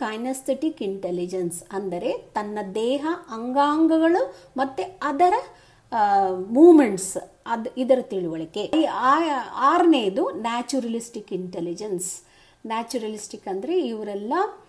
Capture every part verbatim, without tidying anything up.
Kinaesthetic intelligence ಅಂದರೆ ತನ್ನ ದೇಹ ಅಂಗಾಂಗಗಳು ಮತ್ತು ಅದರ ಮೂಮೆಂಟ್ಸ್ ಅದು ಇದರ ತಿಳುವಳಿಕೆ. ಆರನೇದು ನ್ಯಾಚುರಲಿಸ್ಟಿಕ್ ಇಂಟೆಲಿಜೆನ್ಸ್. ನ್ಯಾಚುರಲಿಸ್ಟಿಕ್ ಅಂದರೆ ಇವರೆಲ್ಲ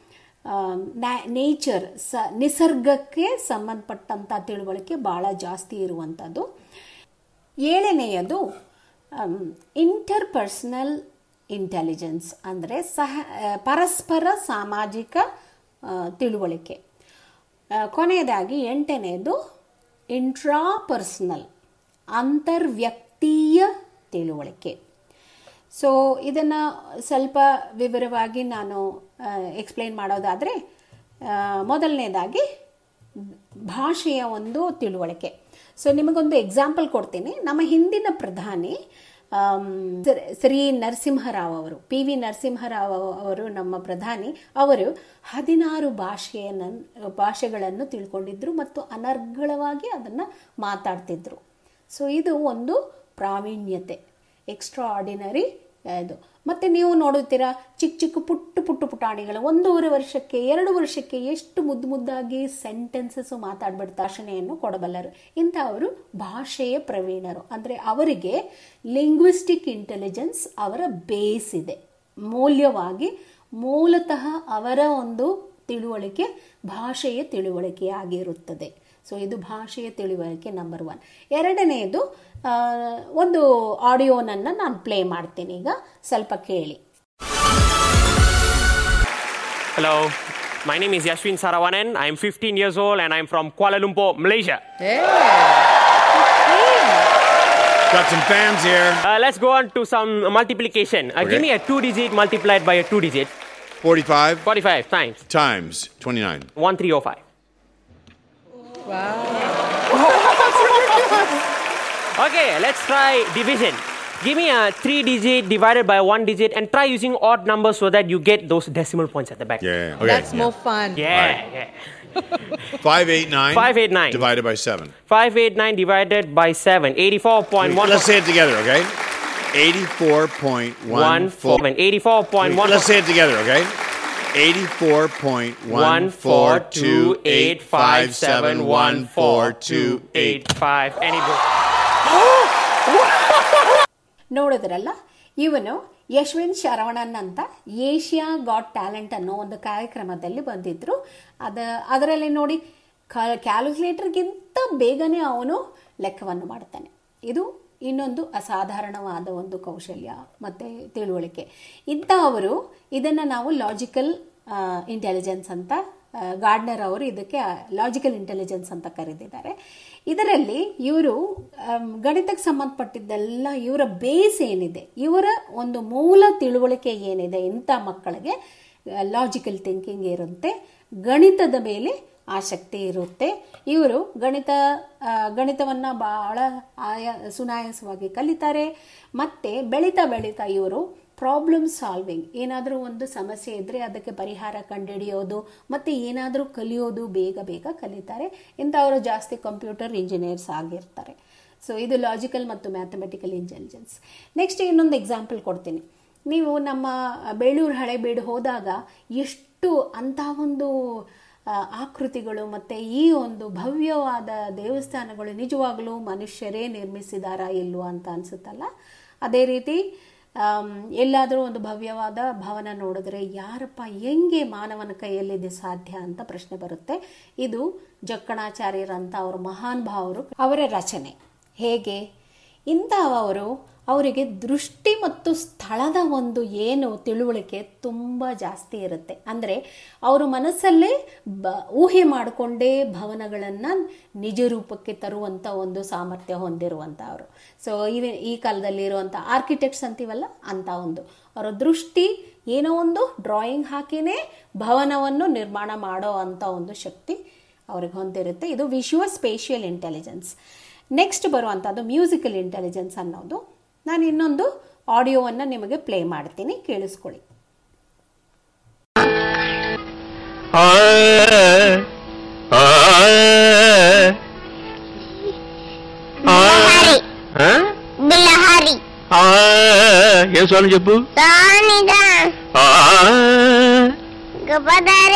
ನೇಚರ್ ಸ ನಿಸರ್ಗಕ್ಕೆ ಸಂಬಂಧಪಟ್ಟಂಥ ತಿಳುವಳಿಕೆ ಭಾಳ ಜಾಸ್ತಿ ಇರುವಂಥದ್ದು. ಏಳನೆಯದು ಇಂಟರ್ಪರ್ಸನಲ್ ಇಂಟೆಲಿಜೆನ್ಸ್ ಅಂದರೆ ಸಹ ಪರಸ್ಪರ ಸಾಮಾಜಿಕ ತಿಳುವಳಿಕೆ. ಕೊನೆಯದಾಗಿ ಎಂಟನೆಯದು ಇಂಟ್ರಾಪರ್ಸನಲ್ ಅಂತರ್ವ್ಯಕ್ತೀಯ ತಿಳುವಳಿಕೆ. ಸೊ ಇದನ್ನು ಸ್ವಲ್ಪ ವಿವರವಾಗಿ ನಾನು ಎಕ್ಸ್ಪ್ಲೈನ್ ಮಾಡೋದಾದರೆ, ಮೊದಲನೇದಾಗಿ ಭಾಷೆಯ ಒಂದು ತಿಳುವಳಿಕೆ. ಸೊ ನಿಮಗೊಂದು ಎಕ್ಸಾಂಪಲ್ ಕೊಡ್ತೀನಿ. ನಮ್ಮ ಹಿಂದಿನ ಪ್ರಧಾನಿ ಶ್ರೀ ನರಸಿಂಹರಾವ್ ಅವರು, ಪಿ ವಿ ನರಸಿಂಹರಾವ್ ಅವರು ನಮ್ಮ ಪ್ರಧಾನಿ, ಅವರು ಹದಿನಾರು ಭಾಷೆಯನ್ನು ಭಾಷೆಗಳನ್ನು ತಿಳ್ಕೊಂಡಿದ್ರು ಮತ್ತು ಅನರ್ಗಳವಾಗಿ ಅದನ್ನು ಮಾತಾಡ್ತಿದ್ರು. ಸೊ ಇದು ಒಂದು ಪ್ರಾವೀಣ್ಯತೆ, ಎಕ್ಸ್ಟ್ರಾ ಆರ್ಡಿನರಿ ಇದು. ಮತ್ತು ನೀವು ನೋಡುತ್ತೀರಾ ಚಿಕ್ಕ ಚಿಕ್ಕ ಪುಟ್ಟು ಪುಟ್ಟು ಪುಟಾಣಿಗಳು ಒಂದೂವರೆ ವರ್ಷಕ್ಕೆ ಎರಡು ವರ್ಷಕ್ಕೆ ಎಷ್ಟು ಮುದ್ದು ಮುದ್ದಾಗಿ ಸೆಂಟೆನ್ಸಸ್ಸು ಮಾತಾಡ್ಬಿಡ್ತಾ ಭಾಷಣೆಯನ್ನು ಕೊಡಬಲ್ಲರು. ಇಂಥವರು ಭಾಷೆಯ ಪ್ರವೀಣರು. ಅಂದರೆ ಅವರಿಗೆ ಲಿಂಗ್ವಿಸ್ಟಿಕ್ ಇಂಟೆಲಿಜೆನ್ಸ್ ಅವರ ಬೇಸ್ ಇದೆ. ಮೌಲ್ಯವಾಗಿ ಮೂಲತಃ ಅವರ ಒಂದು ತಿಳುವಳಿಕೆ ಭಾಷೆಯ ತಿಳುವಳಿಕೆಯಾಗಿರುತ್ತದೆ. ಸೊ ಇದು ಭಾಷೆಯ ತಿಳುವಳಿಕೆ ನಂಬರ್ ಒನ್. ಎರಡನೆಯದು ಒಂದು ಆಡಿಯೋನನ್ನು ನಾನು ಪ್ಲೇ ಮಾಡ್ತೀನಿ, ಈಗ ಸ್ವಲ್ಪ ಕೇಳಿ. Hello, my name is Yashwin Saravanan. I am fifteen years old and I am from Kuala Lumpur, Malaysia. Hey. Got some fans here. Uh, let's go on to some multiplication. Uh, Okay. Give me a two digit multiplied by a two digit. forty-five forty-five times times twenty-nine. one three oh five. Wow. Okay, let's try division. Give me a three digit divided by one digit and try using odd numbers so that you get those decimal points at the back. Yeah. Okay. That's yeah. more fun. Yeah, All right. yeah. five eighty-nine. five eighty-nine. Divided by seven. five eighty-nine divided by seven. eighty-four point one. Let's say it together, okay? eighty-four point one four. eighty-four point one. Let's say it together, okay? eighty-four point one four two eight five seven one four two eight five. Any book. ನೋಡಿದ್ರಲ್ಲ, ಇವನು ಯಶ್ವಿನ್ ಶರವಣನ್ ಅಂತ Asia got talent ಅನ್ನೋ ಒಂದು ಕಾರ್ಯಕ್ರಮದಲ್ಲಿ ಬಂದಿದ್ರು. ಅದ ಅದರಲ್ಲಿ ನೋಡಿ ಕ್ಯಾಲ್ಕುಲೇಟರ್ಗಿಂತ ಬೇಗನೆ ಅವನು ಲೆಕ್ಕವನ್ನು ಮಾಡ್ತಾನೆ. ಇದು ಇನ್ನೊಂದು ಅಸಾಧಾರಣವಾದ ಒಂದು ಕೌಶಲ್ಯ ಮತ್ತು ತಿಳುವಳಿಕೆ. ಇಂಥ ಅವರು ಇದನ್ನು ನಾವು ಲಾಜಿಕಲ್ ಇಂಟೆಲಿಜೆನ್ಸ್ ಅಂತ, ಗಾರ್ಡ್ನರ್ ಅವರು ಇದಕ್ಕೆ ಲಾಜಿಕಲ್ ಇಂಟೆಲಿಜೆನ್ಸ್ ಅಂತ ಕರೆದಿದ್ದಾರೆ. ಇದರಲ್ಲಿ ಇವರು ಗಣಿತಕ್ಕೆ ಸಂಬಂಧಪಟ್ಟಿದ್ದೆಲ್ಲ ಇವರ ಬೇಸ್ ಏನಿದೆ, ಇವರ ಒಂದು ಮೂಲ ತಿಳುವಳಿಕೆ ಏನಿದೆ, ಇಂಥ ಮಕ್ಕಳಿಗೆ ಲಾಜಿಕಲ್ ಥಿಂಕಿಂಗ್ ಇರುತ್ತೆ, ಗಣಿತದ ಮೇಲೆ ಆಸಕ್ತಿ ಇರುತ್ತೆ. ಇವರು ಗಣಿತ ಗಣಿತವನ್ನು ಭಾಳ ಆಯಾ ಸುನಾಯಾಸವಾಗಿ ಕಲಿತಾರೆ. ಮತ್ತು ಬೆಳೀತಾ ಬೆಳೀತಾ ಇವರು ಪ್ರಾಬ್ಲಮ್ ಸಾಲ್ವಿಂಗ್, ಏನಾದರೂ ಒಂದು ಸಮಸ್ಯೆ ಇದ್ದರೆ ಅದಕ್ಕೆ ಪರಿಹಾರ ಕಂಡುಹಿಡಿಯೋದು ಮತ್ತು ಏನಾದರೂ ಕಲಿಯೋದು ಬೇಗ ಬೇಗ ಕಲಿತಾರೆ. ಇಂಥವರು ಜಾಸ್ತಿ ಕಂಪ್ಯೂಟರ್ ಇಂಜಿನಿಯರ್ಸ್ ಆಗಿರ್ತಾರೆ. ಸೊ ಇದು ಲಾಜಿಕಲ್ ಮತ್ತು ಮ್ಯಾಥಮೆಟಿಕಲ್ ಇಂಟೆಲಿಜೆನ್ಸ್. ನೆಕ್ಸ್ಟ್ ಇನ್ನೊಂದು ಎಕ್ಸಾಂಪಲ್ ಕೊಡ್ತೀನಿ. ನೀವು ನಮ್ಮ ಬೇಳೂರು ಹಳೆಬೀಡು ಹೋದಾಗ ಎಷ್ಟು ಅಂಥ ಒಂದು ಆಕೃತಿಗಳು ಮತ್ತು ಈ ಒಂದು ಭವ್ಯವಾದ ದೇವಸ್ಥಾನಗಳು ನಿಜವಾಗಲೂ ಮನುಷ್ಯರೇ ನಿರ್ಮಿಸಿದಾರಾ ಇಲ್ವಾ ಅಂತ ಅನಿಸುತ್ತಲ್ಲ. ಅದೇ ರೀತಿ ಎಲ್ಲಾದರೂ ಒಂದು ಭವ್ಯವಾದ ಭವನ ನೋಡಿದ್ರೆ ಯಾರಪ್ಪ ಹೆಂಗೆ ಮಾನವನ ಕೈಯಲ್ಲಿದೆ ಸಾಧ್ಯ ಅಂತ ಪ್ರಶ್ನೆ ಬರುತ್ತೆ. ಇದು ಜಕ್ಕಣಾಚಾರ್ಯರಂತ ಅವರು ಮಹಾನ್ ಭಾವರು ಅವರ ರಚನೆ. ಹೇಗೆ ಇಂಥವರು ಅವರಿಗೆ ದೃಷ್ಟಿ ಮತ್ತು ಸ್ಥಳದ ಒಂದು ಏನು ತಿಳುವಳಿಕೆ ತುಂಬ ಜಾಸ್ತಿ ಇರುತ್ತೆ. ಅಂದರೆ ಅವರು ಮನಸ್ಸಲ್ಲೇ ಬ ಊಹೆ ಮಾಡಿಕೊಂಡೇ ಭವನಗಳನ್ನು ನಿಜ ರೂಪಕ್ಕೆ ತರುವಂಥ ಒಂದು ಸಾಮರ್ಥ್ಯ ಹೊಂದಿರುವಂಥವರು. ಸೊ ಈ ಈ ಕಾಲದಲ್ಲಿ ಇರುವಂಥ ಆರ್ಕಿಟೆಕ್ಟ್ಸ್ ಅಂತೀವಲ್ಲ, ಅಂಥ ಒಂದು ಅವರ ದೃಷ್ಟಿ ಏನೋ ಒಂದು ಡ್ರಾಯಿಂಗ್ ಹಾಕಿನೇ ಭವನವನ್ನು ನಿರ್ಮಾಣ ಮಾಡೋ ಅಂಥ ಒಂದು ಶಕ್ತಿ ಅವ್ರಿಗೆ ಹೊಂದಿರುತ್ತೆ. ಇದು ವಿಶುವಲ್ ಸ್ಪೇಷಿಯಲ್ ಇಂಟೆಲಿಜೆನ್ಸ್. ನೆಕ್ಸ್ಟ್ ಬರುವಂಥದ್ದು ಮ್ಯೂಸಿಕಲ್ ಇಂಟೆಲಿಜೆನ್ಸ್ ಅನ್ನೋದು. ನಾನು ಇನ್ನೊಂದು ಆಡಿಯೋವನ್ನು ನಿಮಗೆ ಪ್ಲೇ ಮಾಡ್ತೀನಿ, ಕೇಳಿಸ್ಕೊಳ್ಳಿ. ఏం చెప్పు